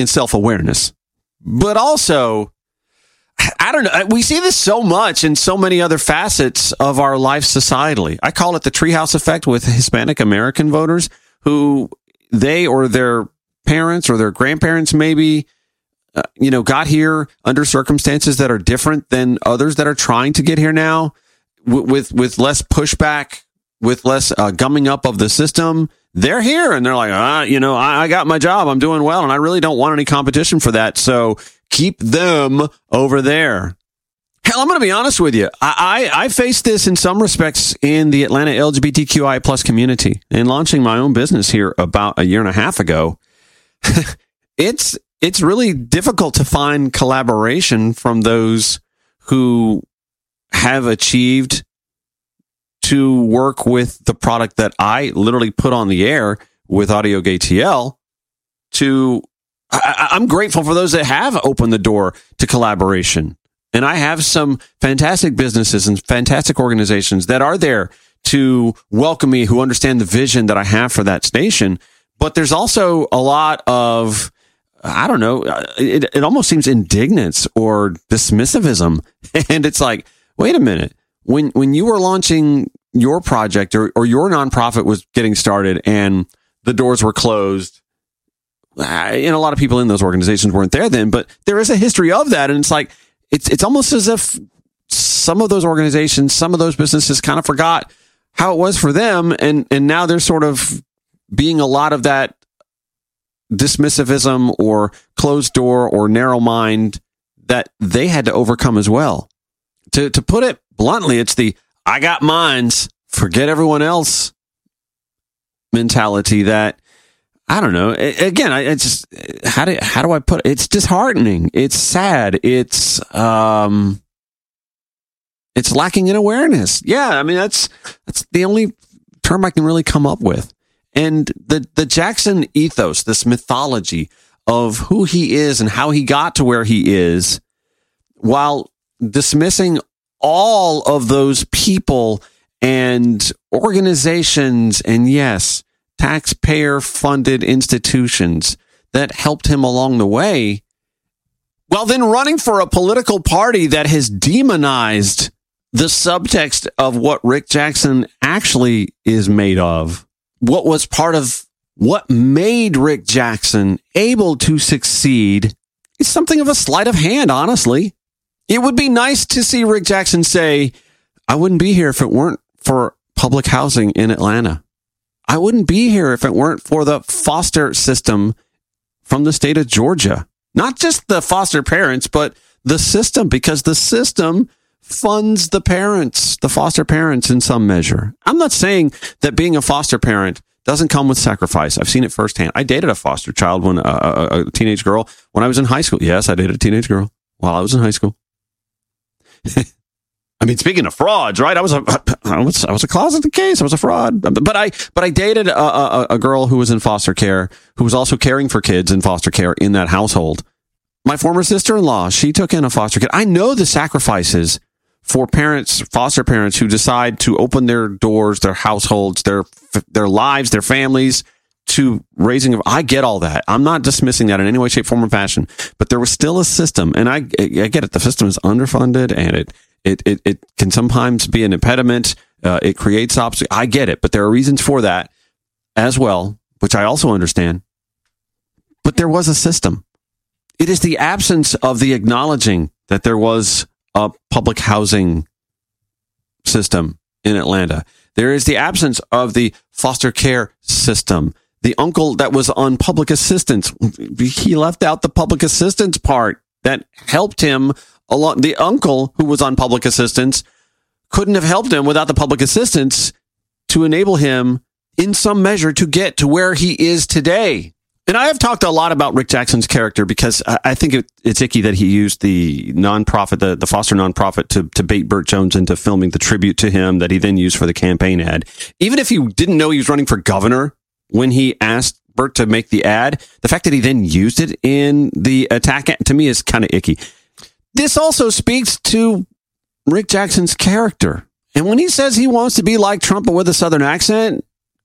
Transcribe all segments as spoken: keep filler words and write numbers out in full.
and self-awareness. But also, I don't know, we see this so much in so many other facets of our life societally. I call it the treehouse effect with Hispanic American voters who they or their parents or their grandparents maybe, uh, you know, got here under circumstances that are different than others that are trying to get here now with, with, with less pushback, with less uh, gumming up of the system. They're here and they're like, ah, you know, I, I got my job. I'm doing well. And I really don't want any competition for that. So keep them over there. Hell, I'm going to be honest with you. I, I, I faced this in some respects in the Atlanta L G B T Q I plus community. In launching my own business here about a year and a half ago, it's it's really difficult to find collaboration from those who have achieved to work with the product that I literally put on the air with AudioGay T L. To I, I'm grateful for those that have opened the door to collaboration. And I have some fantastic businesses and fantastic organizations that are there to welcome me, who understand the vision that I have for that station. But there's also a lot of, I don't know, it, it almost seems indignance or dismissivism. And it's like, wait a minute. When when you were launching your project or, or your nonprofit was getting started and the doors were closed, and a lot of people in those organizations weren't there then, but there is a history of that. And it's like, it's it's almost as if some of those organizations, some of those businesses kind of forgot how it was for them. And, and now they're sort of being a lot of that dismissivism or closed door or narrow mind that they had to overcome as well. To to put it bluntly, it's the I got mines, forget everyone else mentality that, I don't know. Again, I it's just, how do how do I put it? It's disheartening. It's sad. It's um it's lacking in awareness. Yeah, I mean that's that's the only term I can really come up with. And the the Jackson ethos, this mythology of who he is and how he got to where he is, while dismissing all of those people and organizations and, yes, taxpayer-funded institutions that helped him along the way, while then running for a political party that has demonized the subtext of what Rick Jackson actually is made of. What was part of what made Rick Jackson able to succeed is something of a sleight of hand, honestly. It would be nice to see Rick Jackson say, I wouldn't be here if it weren't for public housing in Atlanta. I wouldn't be here if it weren't for the foster system from the state of Georgia. Not just the foster parents, but the system, because the system funds the parents, the foster parents in some measure. I'm not saying that being a foster parent doesn't come with sacrifice. I've seen it firsthand. I dated a foster child when uh, a, a teenage girl when I was in high school. Yes, I dated a teenage girl while I was in high school. I mean, speaking of frauds, right? I was a, I was, I was a closeted case. I was a fraud, but I, but I dated a, a, a girl who was in foster care, who was also caring for kids in foster care in that household. My former sister-in-law, she took in a foster kid. I know the sacrifices for parents, foster parents who decide to open their doors, their households, their, their lives, their families to raising. I get all that. I'm not dismissing that in any way, shape, form, or fashion, but there was still a system, and I, I get it. The system is underfunded, and it, It, it it can sometimes be an impediment. Uh, it creates obstacles. I get it, but there are reasons for that as well, which I also understand. But there was a system. It is the absence of the acknowledging that there was a public housing system in Atlanta. There is the absence of the foster care system. The uncle that was on public assistance, he left out the public assistance part that helped him along. The uncle who was on public assistance couldn't have helped him without the public assistance to enable him in some measure to get to where he is today. And I have talked a lot about Rick Jackson's character because I think it, it's icky that he used the nonprofit, the, the foster nonprofit, to, to bait Burt Jones into filming the tribute to him that he then used for the campaign ad. Even if he didn't know he was running for governor when he asked Burt to make the ad, the fact that he then used it in the attack, to me, is kind of icky. This also speaks to Rick Jackson's character. And when he says he wants to be like Trump but with a Southern accent,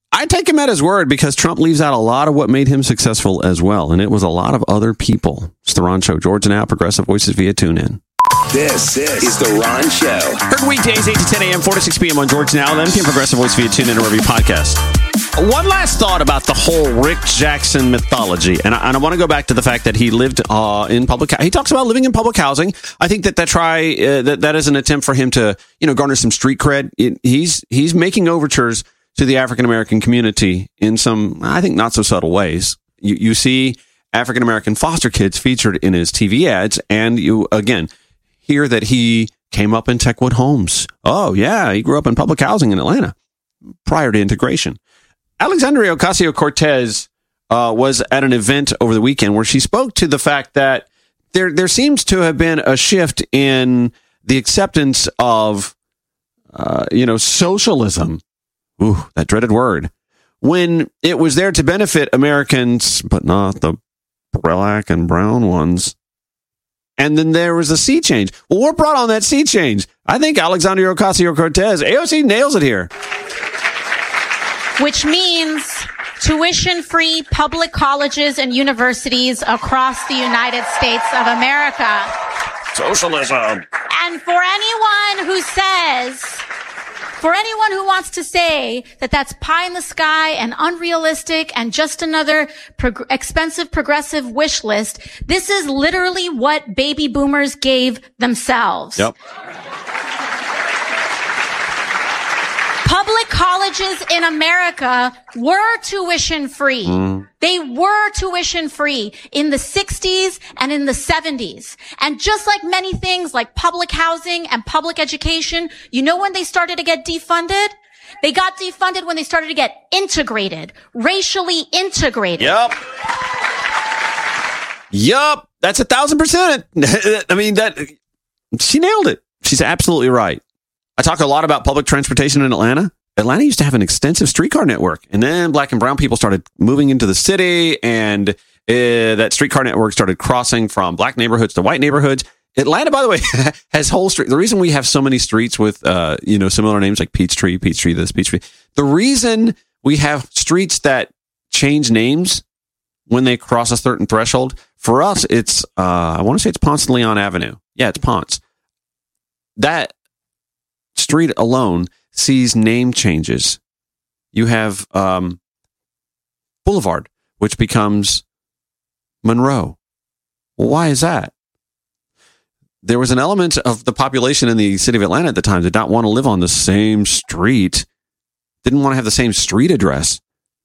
I take him at his word because Trump leaves out a lot of what made him successful as well. And it was a lot of other people. It's The Ron Show. Georgia Now, Progressive Voices via TuneIn. This, this is The Ron Show. Heard weekdays, eight to ten a.m., four to six p.m. on Georgia Now, then p m Progressive Voice via TuneIn or wherever you podcast. One last thought about the whole Rick Jackson mythology. And I, and I want to go back to the fact that he lived uh, in public. He talks about living in public housing. I think that that try uh, that that is an attempt for him to, you know, garner some street cred. It, he's he's making overtures to the African American community in some, I think, not so subtle ways. You you see African American foster kids featured in his T V ads, and you again hear that he came up in Techwood Homes. Oh yeah, he grew up in public housing in Atlanta prior to integration. Alexandria Ocasio-Cortez uh, was at an event over the weekend where she spoke to the fact that there there seems to have been a shift in the acceptance of, uh, you know, socialism. Ooh, that dreaded word. When it was there to benefit Americans, but not the black and brown ones. And then there was a sea change. Well, what brought on that sea change? I think Alexandria Ocasio-Cortez, A O C nails it here. Which means tuition-free public colleges and universities across the United States of America. Socialism. And for anyone who says, for anyone who wants to say that that's pie in the sky and unrealistic and just another prog- expensive progressive wish list, this is literally what baby boomers gave themselves. Yep. Public colleges in America were tuition free. Mm. They were tuition free in the sixties and in the seventies. And just like many things like public housing and public education, you know when they started to get defunded? They got defunded when they started to get integrated, racially integrated. Yep. Yup. That's a thousand percent. I mean, that she nailed it. She's absolutely right. I talk a lot about public transportation in Atlanta. Atlanta used to have an extensive streetcar network, and then black and brown people started moving into the city, and uh, that streetcar network started crossing from black neighborhoods to white neighborhoods. Atlanta, by the way, has whole street. The reason we have so many streets with, uh, you know, similar names like Peachtree, Peachtree this, Peachtree. The reason we have streets that change names when they cross a certain threshold, for us, it's, uh, I want to say it's Ponce de Leon Avenue. Yeah, it's Ponce. That street alone sees name changes. You have um, Boulevard, which becomes Monroe. Well, why is that? There was an element of the population in the city of Atlanta at the time that did not want to live on the same street, didn't want to have the same street address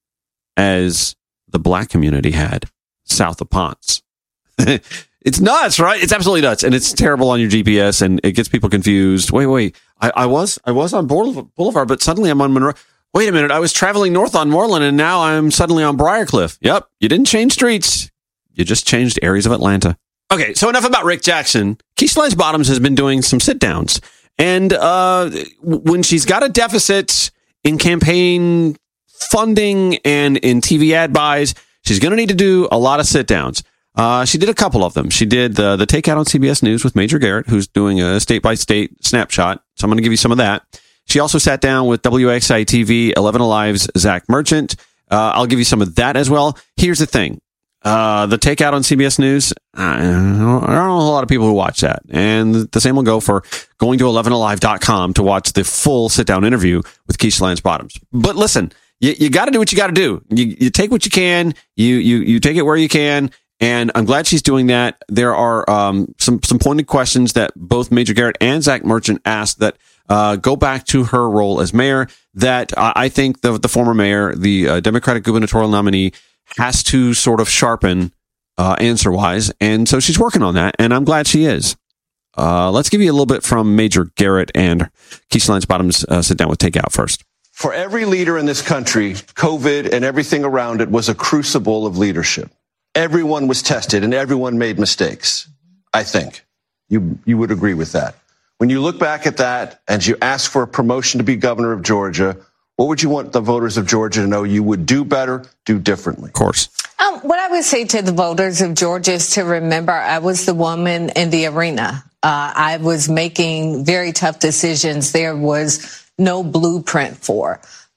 as the black community had south of Ponce. It's nuts, right? It's absolutely nuts, and it's terrible on your G P S, and it gets people confused. Wait, wait, I, I was I was on Boulevard, but suddenly I'm on Monroe. Wait a minute, I was traveling north on Moreland, and now I'm suddenly on Briarcliff. Yep, you didn't change streets. You just changed areas of Atlanta. Okay, so enough about Rick Jackson. Keisha Lance Bottoms has been doing some sit-downs, and uh, when she's got a deficit in campaign funding and in T V ad buys, she's going to need to do a lot of sit-downs. Uh, she did a couple of them. She did the, the Takeout on C B S News with Major Garrett, who's doing a state-by-state snapshot. So I'm going to give you some of that. She also sat down with W X I T V, eleven Alive's Zach Merchant. Uh, I'll give you some of that as well. Here's the thing. Uh, the Takeout on C B S News, I don't know a lot of people who watch that. And the same will go for going to eleven alive dot com to watch the full sit-down interview with Keisha Lance Bottoms. But listen, you, you got to do what you got to do. You, you take what you can. You, you, you take it where you can. And I'm glad she's doing that. There are um, some some pointed questions that both Major Garrett and Zach Merchant asked that uh, go back to her role as mayor. That uh, I think the the former mayor, the uh, Democratic gubernatorial nominee, has to sort of sharpen uh, answer wise, and so she's working on that. And I'm glad she is. Uh, let's give you a little bit from Major Garrett and Keisha Lance Bottoms uh, sit down with Takeout first. For every leader in this country, COVID and everything around it was a crucible of leadership. Everyone was tested and everyone made mistakes. I think you you would agree with that. When you look back at that and you ask for a promotion to be governor of Georgia, what would you want the voters of Georgia to know you would do better, do differently? Of course. Um, what I would say to the voters of Georgia is to remember I was the woman in the arena. Uh, I was making very tough decisions there was no blueprint for.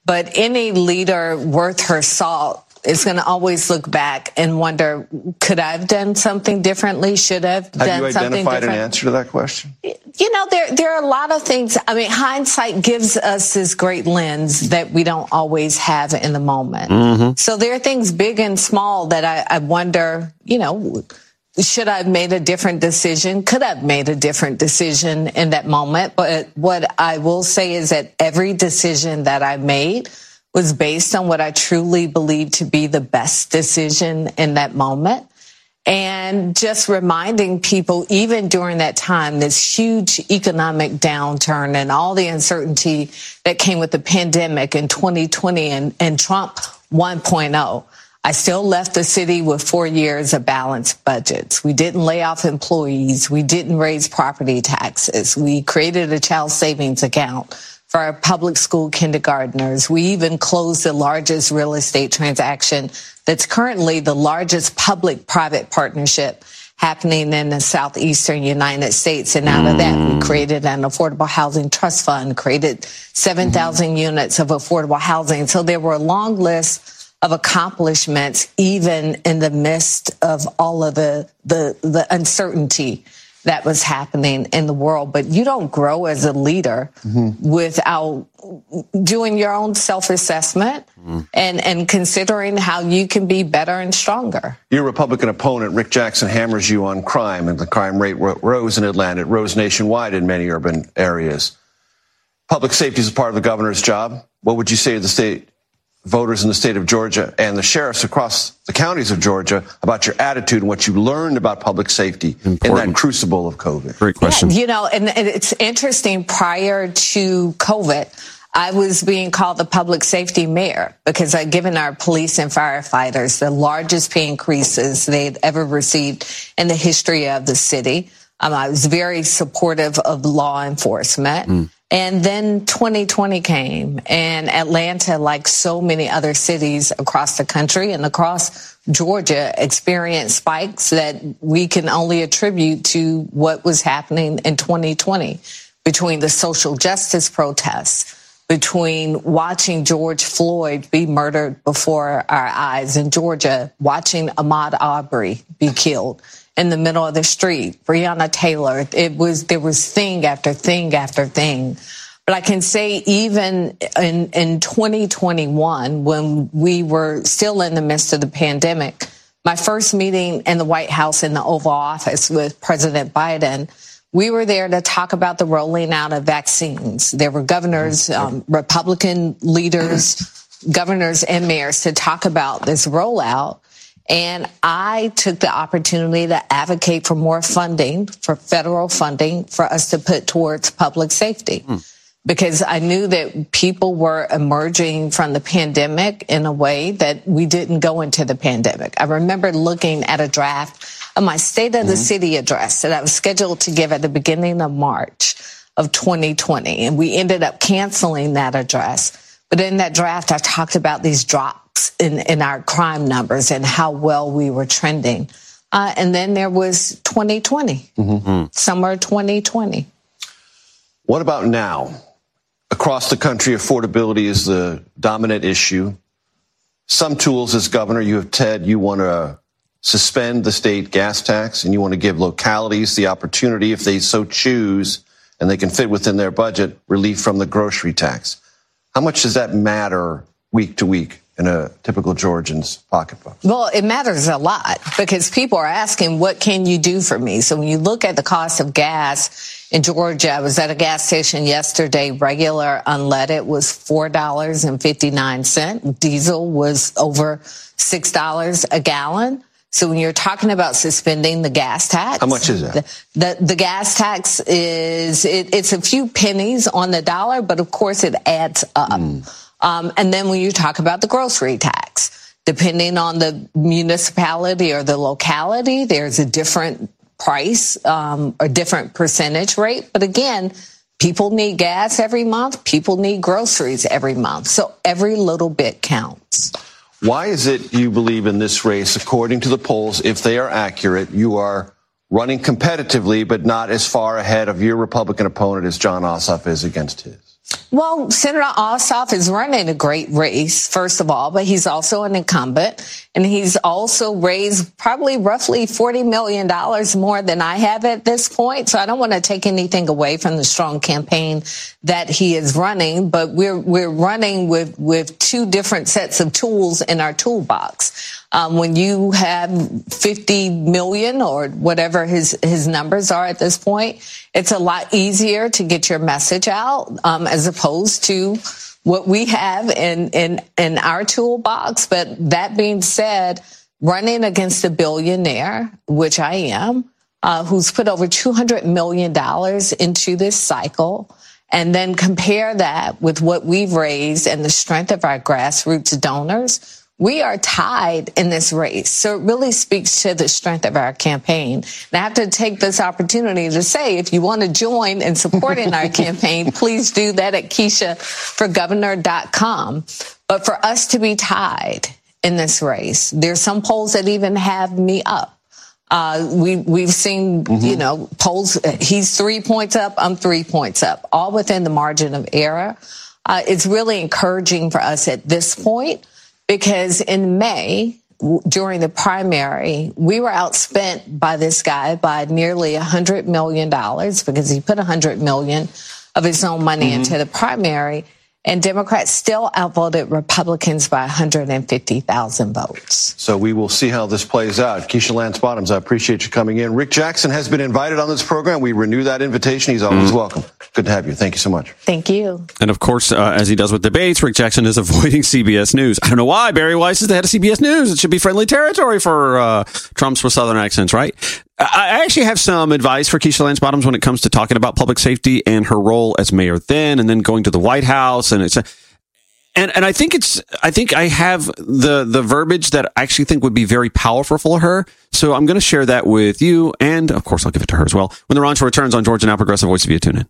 But any leader worth her salt is going to always look back and wonder, could I have done something differently? Should I have, have done you something identified different? an answer to that question? You know, there there are a lot of things. I mean, hindsight gives us this great lens that we don't always have in the moment. Mm-hmm. So there are things big and small that I, I wonder, you know, should I have made a different decision? Could I have made a different decision in that moment? But what I will say is that every decision that I made was based on what I truly believe to be the best decision in that moment. And just reminding people, even during that time, this huge economic downturn and all the uncertainty that came with the pandemic in twenty twenty and, and Trump one point oh, I still left the city with four years of balanced budgets. We didn't lay off employees. We didn't raise property taxes. We created a child savings account for our public school kindergartners. We even closed the largest real estate transaction that's currently the largest public-private partnership happening in the southeastern United States. And out of that, we created an affordable housing trust fund, created seven thousand mm-hmm. units of affordable housing. So there were a long list of accomplishments, even in the midst of all of the, the, the uncertainty that was happening in the world. But you don't grow as a leader mm-hmm. without doing your own self-assessment mm-hmm. and, and considering how you can be better and stronger. Your Republican opponent, Rick Jackson, hammers you on crime, and the crime rate rose in Atlanta. It rose nationwide in many urban areas. Public safety is a part of the governor's job. What would you say to the state voters in the state of Georgia and the sheriffs across the counties of Georgia about your attitude and what you learned about public safety Important. in that crucible of COVID? Great question. Yeah, you know, and, and it's interesting. Prior to COVID, I was being called the public safety mayor because I'd given our police and firefighters the largest pay increases they'd ever received in the history of the city. Um, I was very supportive of law enforcement. Mm. And then twenty twenty came, and Atlanta, like so many other cities across the country and across Georgia, experienced spikes that we can only attribute to what was happening in twenty twenty between the social justice protests, between watching George Floyd be murdered before our eyes in Georgia, watching Ahmaud Arbery be killed in the middle of the street, Breonna Taylor. It was, there was thing after thing after thing. But I can say even in, in twenty twenty-one, when we were still in the midst of the pandemic, my first meeting in the White House in the Oval Office with President Biden, we were there to talk about the rolling out of vaccines. There were governors, um, Republican leaders, governors and mayors to talk about this rollout. And I took the opportunity to advocate for more funding, for federal funding, for us to put towards public safety. Mm. Because I knew that people were emerging from the pandemic in a way that we didn't go into the pandemic. I remember looking at a draft of my State of mm-hmm. the City address that I was scheduled to give at the beginning of March of twenty twenty. And we ended up canceling that address. But in that draft, I talked about these drops in, in our crime numbers and how well we were trending. Uh, and then there was twenty twenty, mm-hmm. summer twenty twenty. What about now? Across the country, affordability is the dominant issue. Some tools as governor, you have, Ted, you want to suspend the state gas tax and you want to give localities the opportunity, if they so choose, and they can fit within their budget, relief from the grocery tax. How much does that matter week to week in a typical Georgian's pocketbook? Well, it matters a lot because people are asking, what can you do for me? So when you look at the cost of gas in Georgia, I was at a gas station yesterday, regular unleaded was four dollars and fifty-nine cents. Diesel was over six dollars a gallon. So when you're talking about suspending the gas tax. How much is that? The, the, the gas tax is, it, it's a few pennies on the dollar, but of course it adds up. Mm. Um, and then when you talk about the grocery tax, depending on the municipality or the locality, there's a different price, um, a different percentage rate. But again, people need gas every month. People need groceries every month. So every little bit counts. Why is it you believe in this race, according to the polls, if they are accurate, you are running competitively, but not as far ahead of your Republican opponent as Jon Ossoff is against his? Well, Senator Ossoff is running a great race, first of all, but he's also an incumbent, and he's also raised probably roughly forty million dollars more than I have at this point. So I don't want to take anything away from the strong campaign that he is running, but we're we're running with, with two different sets of tools in our toolbox. Um, when you have fifty million or whatever his, his numbers are at this point, it's a lot easier to get your message out, um, as opposed to what we have in, in, in our toolbox. But that being said, running against a billionaire, which I am, uh, who's put over two hundred million dollars into this cycle, and then compare that with what we've raised and the strength of our grassroots donors, we are tied in this race. So it really speaks to the strength of our campaign. And I have to take this opportunity to say, if you want to join in supporting our campaign, please do that at Keisha for Governor dot com. But for us to be tied in this race, there's some polls that even have me up. Uh, we, we've seen, mm-hmm. you know, polls, he's three points up, I'm three points up, all within the margin of error. Uh, it's really encouraging for us at this point, because in May, during the primary, we were outspent by this guy by nearly one hundred million dollars because he put one hundred million dollars of his own money mm-hmm. into the primary. And Democrats still outvoted Republicans by one hundred fifty thousand votes. So we will see how this plays out. Keisha Lance Bottoms, I appreciate you coming in. Rick Jackson has been invited on this program. We renew that invitation. He's always mm. welcome. Good to have you. Thank you so much. Thank you. And of course, uh, as he does with debates, Rick Jackson is avoiding C B S News. I don't know why. Barry Weiss is the head of C B S News. It should be friendly territory for uh, Trumps with Southern accents, right? I actually have some advice for Keisha Lance Bottoms when it comes to talking about public safety and her role as mayor then, and then going to the White House. And it's, a, and and I think it's, I think I have the the verbiage that I actually think would be very powerful for her. So I'm going to share that with you, and of course I'll give it to her as well when the Ron Show returns on Georgia Now Progressive Voice via TuneIn.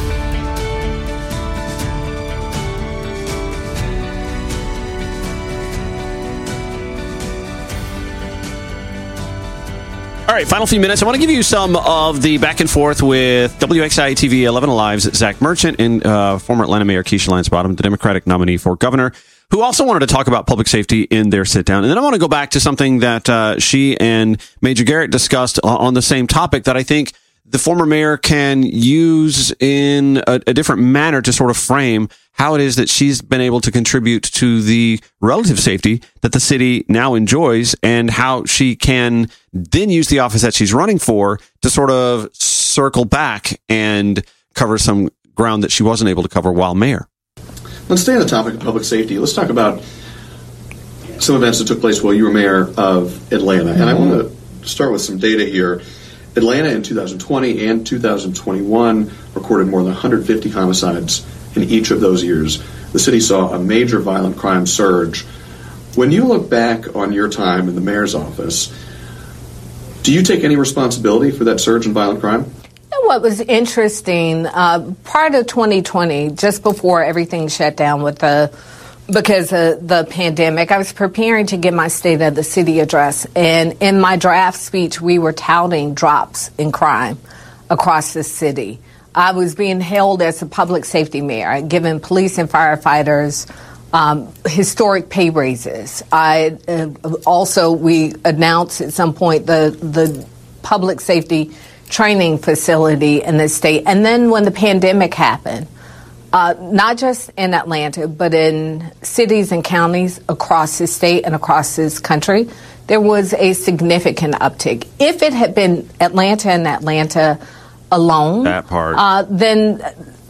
All right, final few minutes. I want to give you some of the back and forth with W X I T V eleven Alive's Zach Merchant and uh, former Atlanta Mayor Keisha Lance Bottoms, the Democratic nominee for governor, who also wanted to talk about public safety in their sit-down. And then I want to go back to something that uh, she and Major Garrett discussed on the same topic that I think the former mayor can use in a, a different manner to sort of frame how it is that she's been able to contribute to the relative safety that the city now enjoys, and how she can then use the office that she's running for to sort of circle back and cover some ground that she wasn't able to cover while mayor. Let's stay on the topic of public safety. Let's talk about some events that took place while you were mayor of Atlanta. And I want to start with some data here. Atlanta in two thousand twenty and two thousand twenty-one recorded more than one hundred fifty homicides in each of those years. The city saw a major violent crime surge. When you look back on your time in the mayor's office, do you take any responsibility for that surge in violent crime? What was interesting, uh, prior to twenty twenty, just before everything shut down with the because of the pandemic, I was preparing to give my State of the City address. And in my draft speech, we were touting drops in crime across the city. I was being hailed as a public safety mayor, giving police and firefighters um, historic pay raises. I uh, also, we announced at some point the, the public safety training facility in the state. And then when the pandemic happened, Uh, not just in Atlanta, but in cities and counties across the state and across this country, there was a significant uptick. If it had been Atlanta and Atlanta alone, that part, uh, then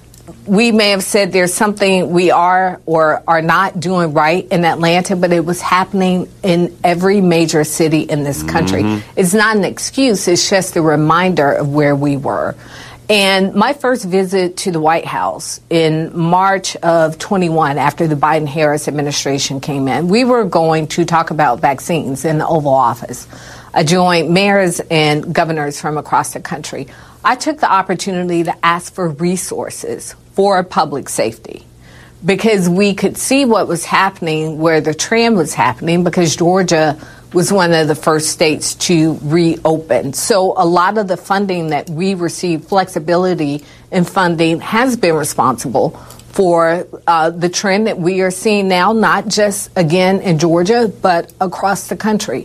we may have said there's something we are or are not doing right in Atlanta, but it was happening in every major city in this country. Mm-hmm. It's not an excuse. It's just a reminder of where we were. And my first visit to the White House in March of twenty-one, after the Biden-Harris administration came in, we were going to talk about vaccines in the Oval Office. I joined mayors and governors from across the country. I took the opportunity to ask for resources for public safety because we could see what was happening, where the trend was happening, because Georgia was one of the first states to reopen. So a lot of the funding that we received, flexibility in funding, has been responsible for uh, the trend that we are seeing now, not just, again, in Georgia, but across the country.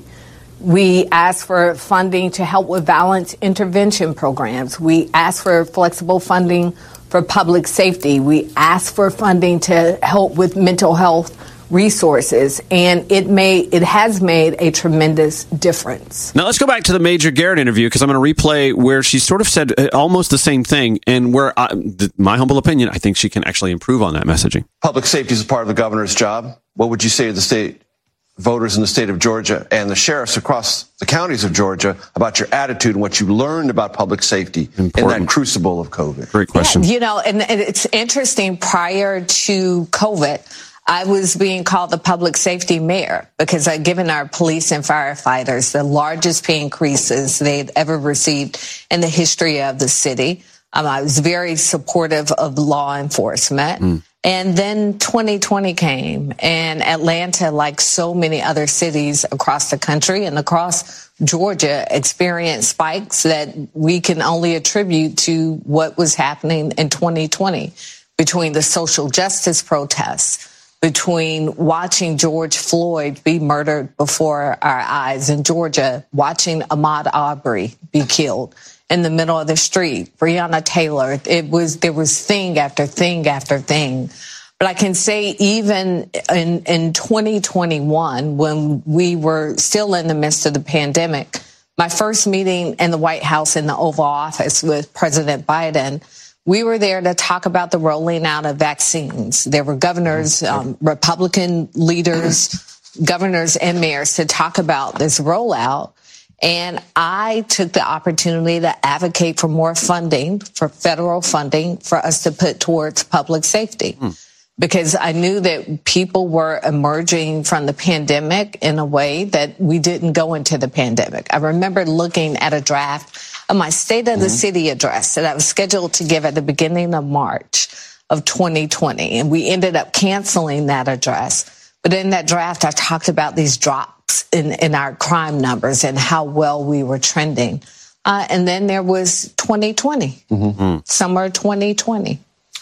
We ask for funding to help with violence intervention programs. We ask for flexible funding for public safety. We ask for funding to help with mental health resources, and it may it has made a tremendous difference. Now let's go back to the Major Garrett interview, because I'm going to replay where she sort of said almost the same thing, and where, I, th- my humble opinion, I think she can actually improve on that messaging. Public safety is a part of the governor's job. What would you say to the state voters in the state of Georgia and the sheriffs across the counties of Georgia about your attitude and what you learned about public safety Important. in that crucible of COVID? Great question. Yeah, you know, and, and it's interesting, prior to COVID, I was being called the public safety mayor because I'd given our police and firefighters the largest pay increases they'd ever received in the history of the city. Um, I was very supportive of law enforcement. Mm. And then twenty twenty came, and Atlanta, like so many other cities across the country and across Georgia, experienced spikes that we can only attribute to what was happening in twenty twenty between the social justice protests, between watching George Floyd be murdered before our eyes in Georgia, watching Ahmaud Arbery be killed in the middle of the street, Breonna Taylor. It was, there was thing after thing after thing. But I can say even in, in twenty twenty-one, when we were still in the midst of the pandemic, my first meeting in the White House in the Oval Office with President Biden, we were there to talk about the rolling out of vaccines. There were governors, um, Republican leaders, governors and mayors to talk about this rollout. And I took the opportunity to advocate for more funding, for federal funding, for us to put towards public safety. Mm. Because I knew that people were emerging from the pandemic in a way that we didn't go into the pandemic. I remember looking at a draft of my State of mm-hmm. the City address that I was scheduled to give at the beginning of March of twenty twenty. And we ended up canceling that address. But in that draft, I talked about these drops in, in our crime numbers and how well we were trending. Uh, and then there was twenty twenty, mm-hmm. summer twenty twenty.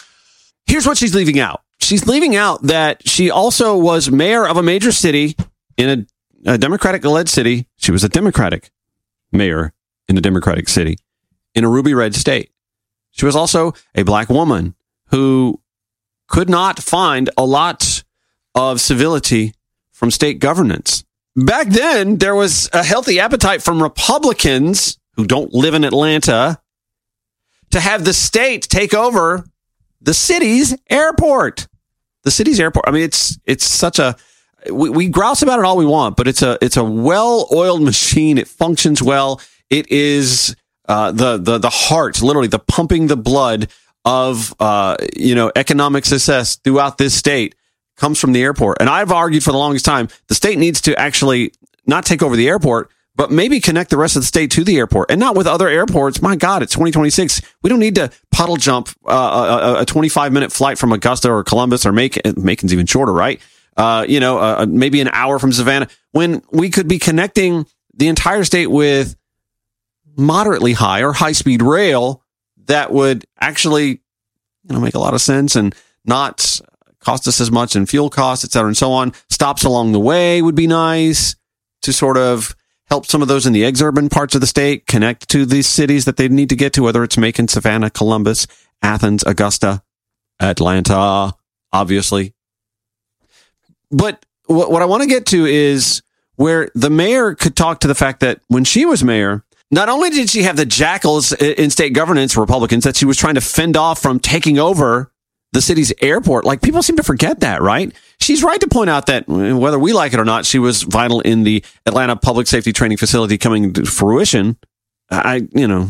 Here's what she's leaving out. She's leaving out that she also was mayor of a major city in a, a Democratic-led city. She was a Democratic mayor in a Democratic city in a ruby red state. She was also a black woman who could not find a lot of civility from state governance. Back then, there was a healthy appetite from Republicans who don't live in Atlanta to have the state take over the city's airport. The city's airport. I mean, it's it's such a we, we grouse about it all we want, but it's a it's a well-oiled machine. It functions well. It is uh, the the the heart, literally the pumping the blood of uh, you know economic success throughout this state comes from the airport. And I've argued for the longest time the state needs to actually not take over the airport, but maybe connect the rest of the state to the airport and not with other airports. My God, it's twenty twenty-six. We don't need to puddle jump uh, a, a twenty-five minute flight from Augusta or Columbus or Macon. Macon's even shorter, right? Uh, you know, uh, maybe an hour from Savannah, when we could be connecting the entire state with moderately high or high speed rail that would actually, you know, make a lot of sense and not cost us as much in fuel costs, et cetera, and so on. Stops along the way would be nice to sort of help some of those in the exurban parts of the state connect to these cities that they need to get to, whether it's Macon, Savannah, Columbus, Athens, Augusta, Atlanta, obviously. But what, what I want to get to is where the mayor could talk to the fact that when she was mayor, not only did she have the jackals in state governance, Republicans, that she was trying to fend off from taking over the city's airport. Like, people seem to forget that, right? She's right to point out that whether we like it or not, she was vital in the Atlanta public safety training facility coming to fruition. I, you know,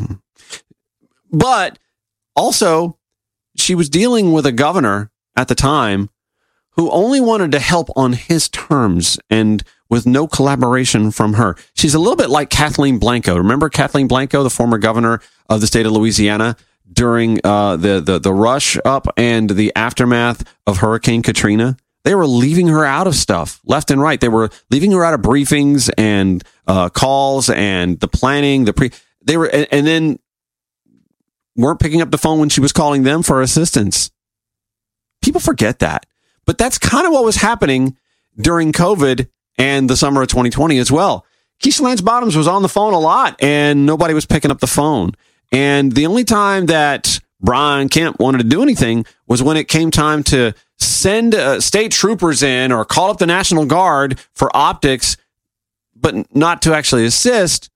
but also she was dealing with a governor at the time who only wanted to help on his terms and with no collaboration from her. She's a little bit like Kathleen Blanco. Remember Kathleen Blanco, the former governor of the state of Louisiana, during uh, the, the, the rush up and the aftermath of Hurricane Katrina? They were leaving her out of stuff left and right. They were leaving her out of briefings and uh, calls and the planning, the pre, they were, and, and then weren't picking up the phone when she was calling them for assistance. People forget that. But that's kind of what was happening during COVID and the summer of twenty twenty as well. Keisha Lance Bottoms was on the phone a lot, and nobody was picking up the phone. And the only time that Brian Kemp wanted to do anything was when it came time to send uh, state troopers in or call up the National Guard for optics, but not to actually assist.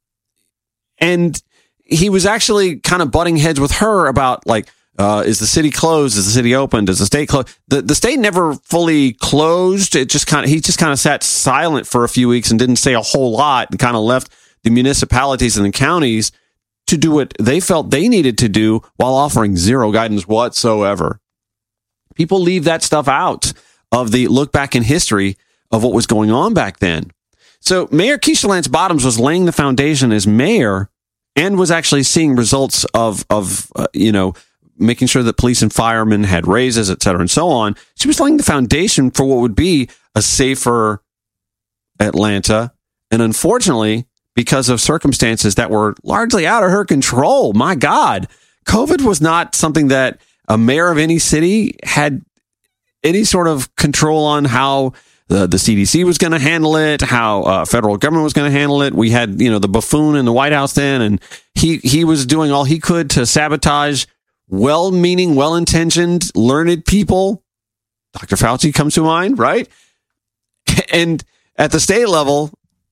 And he was actually kind of butting heads with her about, like, uh, is the city closed? Is the city open? Does the state close? The, the state never fully closed. It just kind of, he just kind of sat silent for a few weeks and didn't say a whole lot, and kind of left the municipalities and the counties to do what they felt they needed to do while offering zero guidance whatsoever. People leave that stuff out of the look back in history of what was going on back then. So Mayor Keisha Lance Bottoms was laying the foundation as mayor and was actually seeing results of, of uh, you know, making sure that police and firemen had raises, et cetera, and so on. She was laying the foundation for what would be a safer Atlanta. And unfortunately, because of circumstances that were largely out of her control, my God, COVID was not something that a mayor of any city had any sort of control on how the, the C D C was going to handle it, how uh, federal government was going to handle it. We had, you know, the buffoon in the White House then, and he, he was doing all he could to sabotage well-meaning, well-intentioned, learned people. Doctor Fauci comes to mind, right? And at the state level,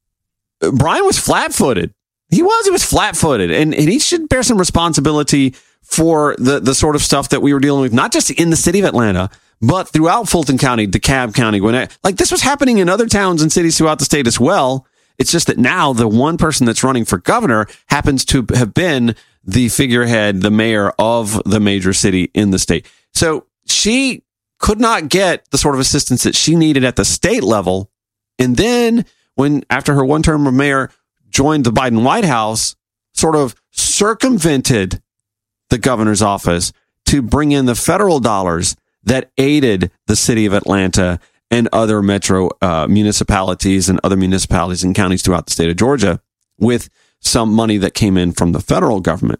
Brian was flat-footed. He was. He was flat-footed. And, and he should bear some responsibility for the, the sort of stuff that we were dealing with, not just in the city of Atlanta, but throughout Fulton County, DeKalb County. Gwinnett. Like, this was happening in other towns and cities throughout the state as well. It's just that now the one person that's running for governor happens to have been the figurehead, the mayor of the major city in the state. So she could not get the sort of assistance that she needed at the state level. And then when, after her one term of mayor, joined the Biden White House, sort of circumvented the governor's office to bring in the federal dollars that aided the city of Atlanta and other metro uh, municipalities and other municipalities and counties throughout the state of Georgia with some money that came in from the federal government.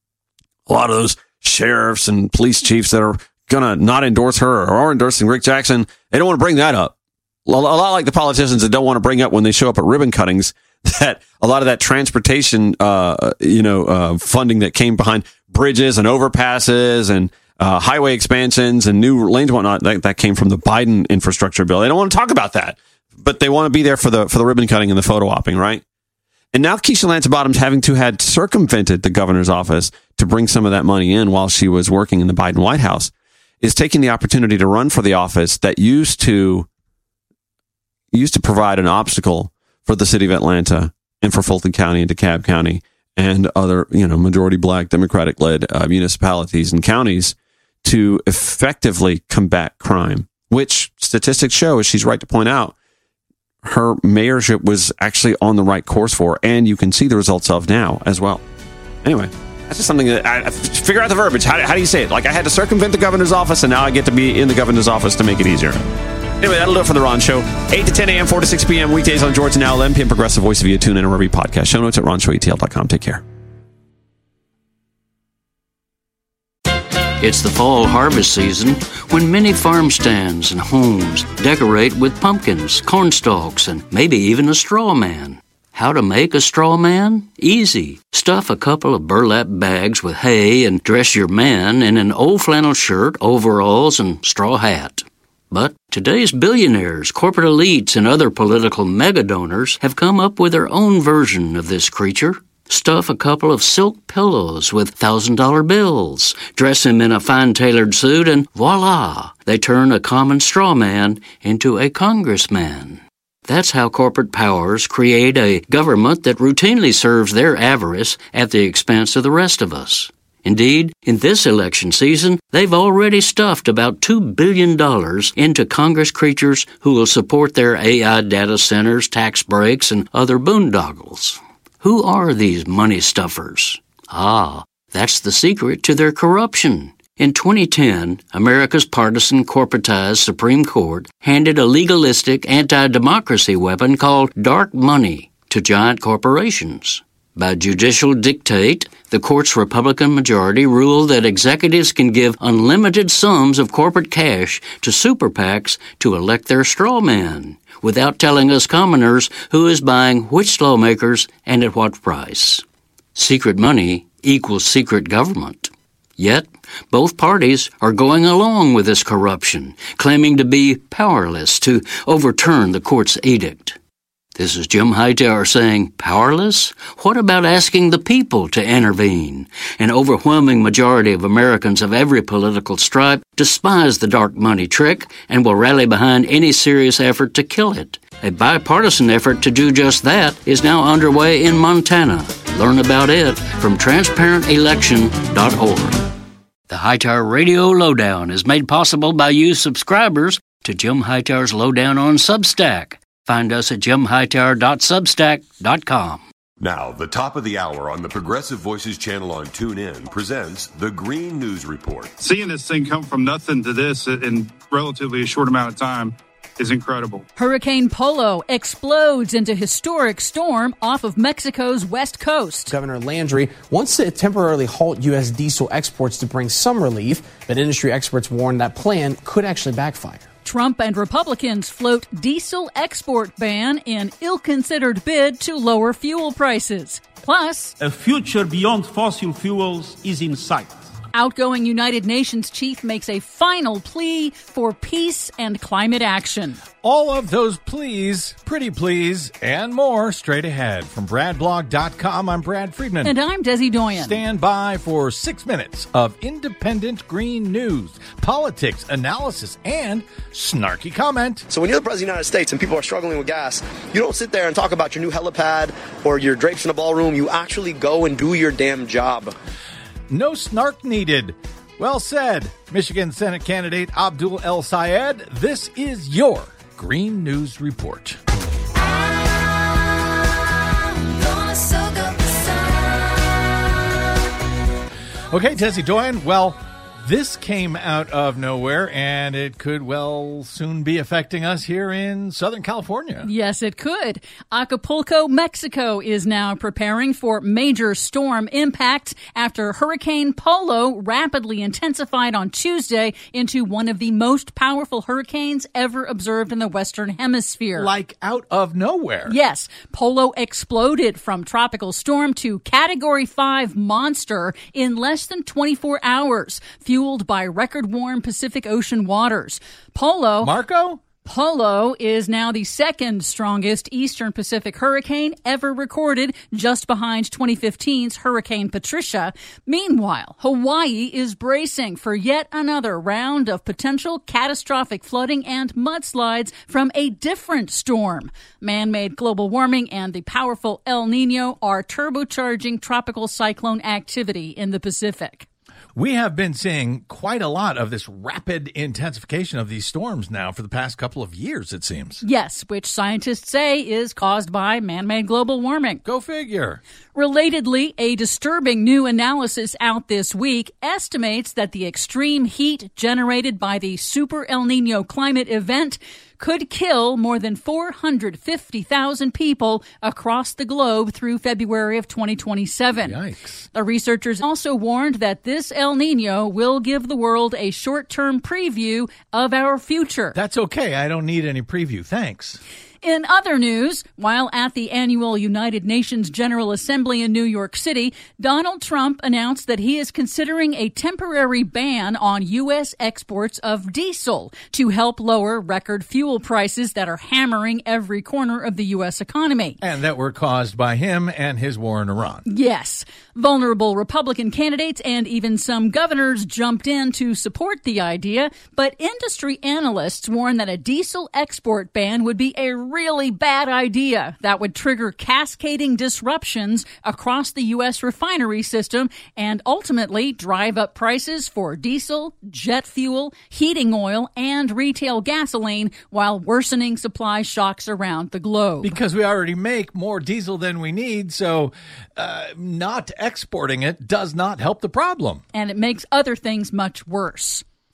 A lot of those sheriffs and police chiefs that are going to not endorse her or are endorsing Rick Jackson, they don't want to bring that up. A lot like the politicians that don't want to bring up when they show up at ribbon cuttings that a lot of that transportation, uh, you know, uh, funding that came behind bridges and overpasses and uh, highway expansions and new lanes and whatnot, that, that came from the Biden infrastructure bill. They don't want to talk about that, but they want to be there for the for the ribbon cutting and the photo opping, right? And now Keisha Lance Bottoms, having to had circumvented the governor's office to bring some of that money in while she was working in the Biden White House, is taking the opportunity to run for the office that used to used to provide an obstacle for the city of Atlanta and for Fulton County and DeKalb County and other, you know, majority black Democratic led uh, municipalities and counties to effectively combat crime, which statistics show, as she's right to point out, her mayorship was actually on the right course for, and you can see the results of now as well. Anyway, that's just something that I, I figure out the verbiage. How, how do you say it? Like, I had to circumvent the governor's office, and now I get to be in the governor's office to make it easier. Anyway, that'll do it for the Ron Show. eight to ten a.m., four to six p.m. weekdays on Georgia Now, eleven p.m. Progressive Voice via TuneIn and wherever you podcast. Show notes at ron show a t l dot com. Take care. It's the fall harvest season when many farm stands and homes decorate with pumpkins, corn stalks, and maybe even a straw man. How to make a straw man? Easy. Stuff a couple of burlap bags with hay and dress your man in an old flannel shirt, overalls, and straw hat. But today's billionaires, corporate elites, and other political mega-donors have come up with their own version of this creature. Stuff a couple of silk pillows with one thousand dollar bills, dress him in a fine-tailored suit, and voila, they turn a common straw man into a congressman. That's how corporate powers create a government that routinely serves their avarice at the expense of the rest of us. Indeed, in this election season, they've already stuffed about two billion dollars into Congress creatures who will support their A I data centers, tax breaks, and other boondoggles. Who are these money stuffers? Ah, that's the secret to their corruption. In twenty ten, America's partisan corporatized Supreme Court handed a legalistic anti-democracy weapon called dark money to giant corporations. By judicial dictate, the court's Republican majority ruled that executives can give unlimited sums of corporate cash to super PACs to elect their straw man, without telling us commoners who is buying which lawmakers and at what price. Secret money equals secret government. Yet, both parties are going along with this corruption, claiming to be powerless to overturn the court's edict. This is Jim Hightower saying, powerless? What about asking the people to intervene? An overwhelming majority of Americans of every political stripe despise the dark money trick and will rally behind any serious effort to kill it. A bipartisan effort to do just that is now underway in Montana. Learn about it from transparent election dot org. The Hightower Radio Lowdown is made possible by you subscribers to Jim Hightower's Lowdown on Substack. Find us at jim hightower dot substack dot com. Now, the top of the hour on the Progressive Voices channel on TuneIn presents the Green News Report. Seeing this thing come from nothing to this in relatively a short amount of time is incredible. Hurricane Polo explodes into historic storm off of Mexico's west coast. Governor Landry wants to temporarily halt U S diesel exports to bring some relief, but industry experts warn that plan could actually backfire. Trump and Republicans float diesel export ban in ill-considered bid to lower fuel prices. Plus, a future beyond fossil fuels is in sight. Outgoing United Nations chief makes a final plea for peace and climate action. All of those pleas, pretty please, and more straight ahead. From brad blog dot com, I'm Brad Friedman. And I'm Desi Doyen. Stand by for six minutes of independent green news, politics, analysis, and snarky comment. So when you're the President of the United States and people are struggling with gas, you don't sit there and talk about your new helipad or your drapes in a ballroom. You actually go and do your damn job. No snark needed. Well said, Michigan Senate candidate Abdul El Sayed. This is your Green News Report. Okay, Desi Doyen. Well, this came out of nowhere, and it could well soon be affecting us here in Southern California. Yes, it could. Acapulco, Mexico is now preparing for major storm impact after Hurricane Polo rapidly intensified on Tuesday into one of the most powerful hurricanes ever observed in the Western Hemisphere. Like out of nowhere. Yes. Polo exploded from tropical storm to Category five monster in less than twenty-four hours. Fueled by record-warm Pacific Ocean waters. Polo... Marco? Polo is now the second strongest Eastern Pacific hurricane ever recorded, just behind twenty fifteen's Hurricane Patricia. Meanwhile, Hawaii is bracing for yet another round of potential catastrophic flooding and mudslides from a different storm. Man-made global warming and the powerful El Nino are turbocharging tropical cyclone activity in the Pacific. We have been seeing quite a lot of this rapid intensification of these storms now for the past couple of years, it seems. Yes, which scientists say is caused by man-made global warming. Go figure. Relatedly, a disturbing new analysis out this week estimates that the extreme heat generated by the Super El Nino climate event could kill more than four hundred fifty thousand people across the globe through February of twenty twenty-seven. Yikes. The researchers also warned that this El Nino will give the world a short-term preview of our future. That's okay. I don't need any preview. Thanks. In other news, while at the annual United Nations General Assembly in New York City, Donald Trump announced that he is considering a temporary ban on U S exports of diesel to help lower record fuel prices that are hammering every corner of the U S economy. And that were caused by him and his war in Iran. Yes. Vulnerable Republican candidates and even some governors jumped in to support the idea, but industry analysts warn that a diesel export ban would be a really bad idea that would trigger cascading disruptions across the U S refinery system and ultimately drive up prices for diesel, jet fuel, heating oil, and retail gasoline while worsening supply shocks around the globe. Because we already make more diesel than we need, so uh, not exporting it does not help the problem. And it makes other things much worse.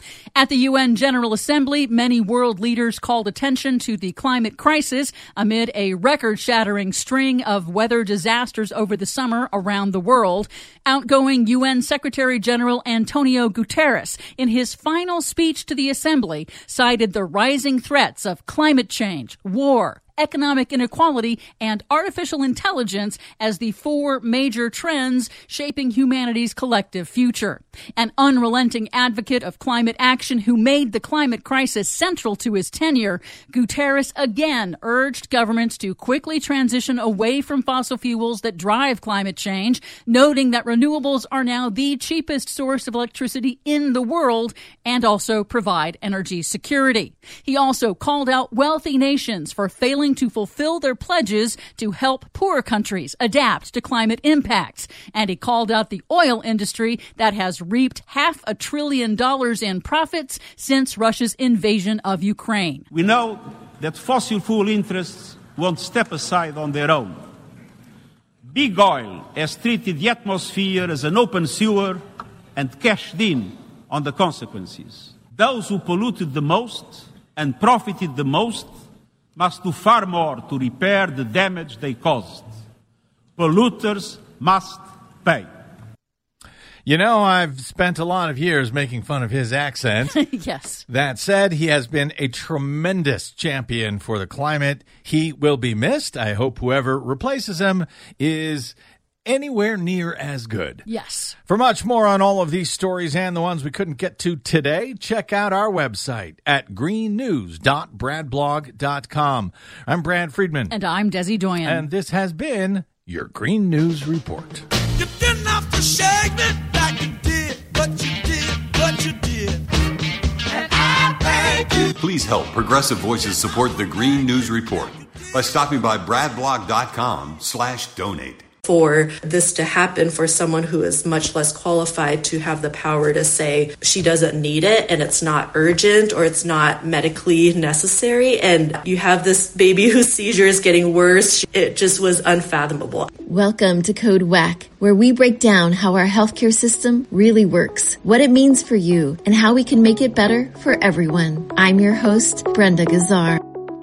At the U N General Assembly, many world leaders called attention to the climate crisis amid a record-shattering string of weather disasters over the summer around the world. Outgoing U N Secretary General Antonio Guterres, in his final speech to the Assembly, cited the rising threats of climate change, war, economic inequality, and artificial intelligence as the four major trends shaping humanity's collective future. An unrelenting advocate of climate action who made the climate crisis central to his tenure, Guterres again urged governments to quickly transition away from fossil fuels that drive climate change, noting that renewables are now the cheapest source of electricity in the world and also provide energy security. He also called out wealthy nations for failing to fulfill their pledges to help poor countries adapt to climate impacts. And he called out the oil industry that has reaped half a trillion dollars in profits since Russia's invasion of Ukraine. We know that fossil fuel interests won't step aside on their own. Big oil has treated the atmosphere as an open sewer and cashed in on the consequences. Those who polluted the most and profited the most must do far more to repair the damage they caused. Polluters must pay. You know, I've spent a lot of years making fun of his accent. Yes. That said, he has been a tremendous champion for the climate. He will be missed. I hope whoever replaces him is anywhere near as good. Yes. For much more on all of these stories and the ones we couldn't get to today, check out our website at green news dot brad blog dot com. I'm Brad Friedman. And I'm Desi Doyen. And this has been your Green News Report. You didn't have to shake me like you did, but you did, but you did. And I thank you. Please help Progressive Voices support the Green News Report by stopping by brad blog dot com slash donate. For this to happen for someone who is much less qualified to have the power to say she doesn't need it and it's not urgent or it's not medically necessary, and you have this baby whose seizure is getting worse, it just was unfathomable. Welcome to Code W A C, where we break down how our healthcare system really works, what it means for you, and how we can make it better for everyone. I'm your host, Brenda Gazzar.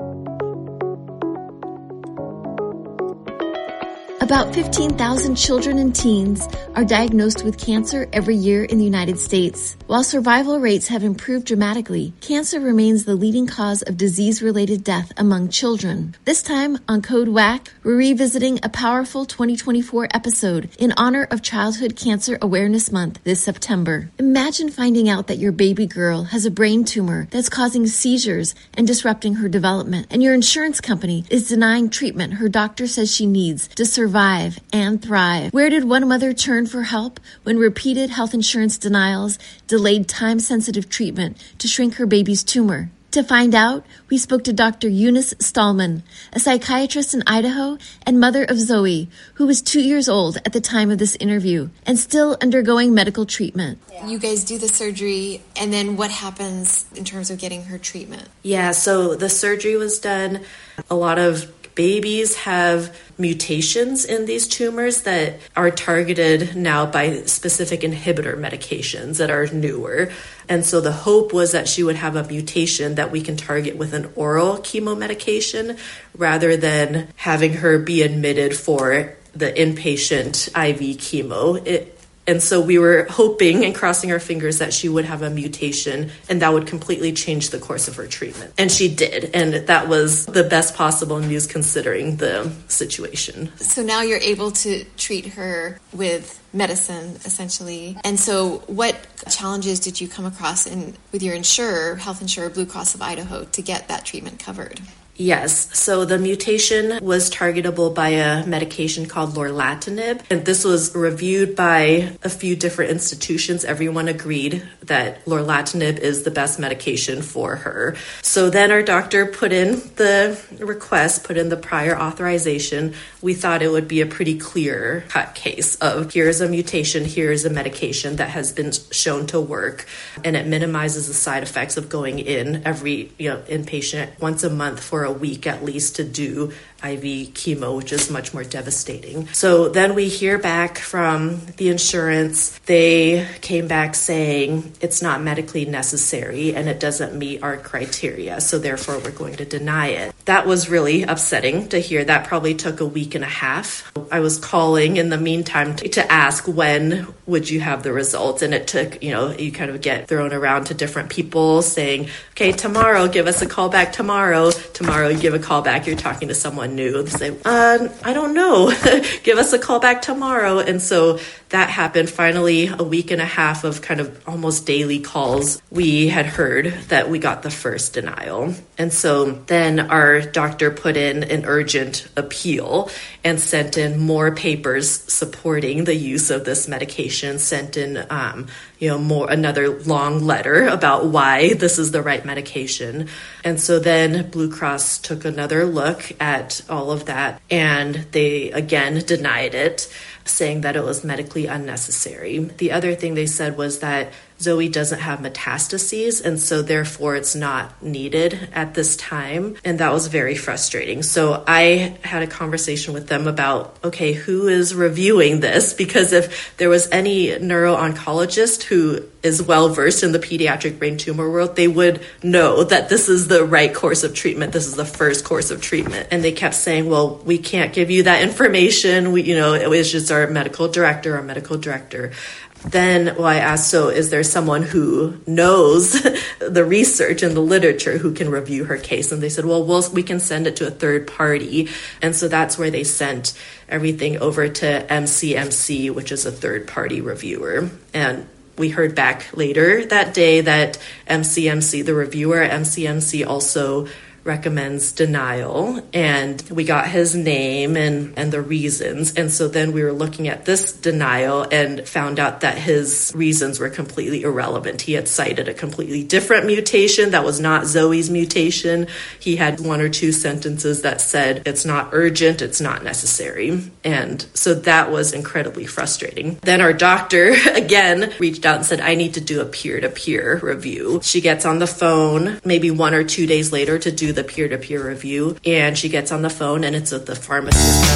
About fifteen thousand children and teens are diagnosed with cancer every year in the United States. While survival rates have improved dramatically, cancer remains the leading cause of disease-related death among children. This time on Code W A C, we're revisiting a powerful twenty twenty-four episode in honor of Childhood Cancer Awareness Month this September. Imagine finding out that your baby girl has a brain tumor that's causing seizures and disrupting her development, and your insurance company is denying treatment her doctor says she needs to survive and thrive. Where did one mother turn for help when repeated health insurance denials delayed time-sensitive treatment to shrink her baby's tumor? To find out, we spoke to Doctor Eunice Stallman, a psychiatrist in Idaho and mother of Zoe, who was two years old at the time of this interview and still undergoing medical treatment. You guys do the surgery, and then what happens in terms of getting her treatment? Yeah, so the surgery was done. A lot of babies have mutations in these tumors that are targeted now by specific inhibitor medications that are newer. And so the hope was that she would have a mutation that we can target with an oral chemo medication rather than having her be admitted for the inpatient I V chemo. It, And so we were hoping and crossing our fingers that she would have a mutation and that would completely change the course of her treatment. And she did. And that was the best possible news considering the situation. So now you're able to treat her with medicine, essentially. And so what challenges did you come across in with your insurer, health insurer, Blue Cross of Idaho, to get that treatment covered? Yes. So the mutation was targetable by a medication called lorlatinib. And this was reviewed by a few different institutions. Everyone agreed that lorlatinib is the best medication for her. So then our doctor put in the request, put in the prior authorization. We thought it would be a pretty clear cut case of here's a mutation, here's a medication that has been shown to work. And it minimizes the side effects of going in every, you know, inpatient once a month for a week at least to do I V chemo, which is much more devastating. So then we hear back from the insurance. They came back saying it's not medically necessary and it doesn't meet our criteria, so therefore we're going to deny it. That was really upsetting to hear. That probably took a week and a half. I was calling in the meantime to, to ask when would you have the results, and it took, you know, you kind of get thrown around to different people saying, okay, tomorrow, give us a call back tomorrow. Tomorrow, you give a call back, you're talking to someone new. They say, uh, I don't know, give us a call back tomorrow. And so that happened. Finally, a week and a half of kind of almost daily calls, we had heard that we got the first denial. And so then our doctor put in an urgent appeal and sent in more papers supporting the use of this medication, sent in um, you know, more another long letter about why this is the right medication. And so then Blue Cross took another look at all of that, and they again denied it, saying that it was medically unnecessary. The other thing they said was that Zoe doesn't have metastases, and so therefore it's not needed at this time. And that was very frustrating. So I had a conversation with them about, okay, who is reviewing this? Because if there was any neuro-oncologist who is well-versed in the pediatric brain tumor world, they would know that this is the right course of treatment. This is the first course of treatment. And they kept saying, well, we can't give you that information. We, you know, it was just our medical director, our medical director. Then, well, I asked, so is there someone who knows the research and the literature who can review her case? And they said, well, we'll we can send it to a third party. And so that's where they sent everything over to M C M C, which is a third party reviewer. And we heard back later that day that M C M C, the reviewer at M C M C, also recommends denial, and we got his name and, and the reasons. And so then we were looking at this denial and found out that his reasons were completely irrelevant. He had cited a completely different mutation that was not Zoe's mutation. He had one or two sentences that said it's not urgent, it's not necessary. And so that was incredibly frustrating. Then our doctor again reached out and said, I need to do a peer-to-peer review. She gets on the phone maybe one or two days later to do the peer-to-peer review, and she gets on the phone and it's with the pharmacist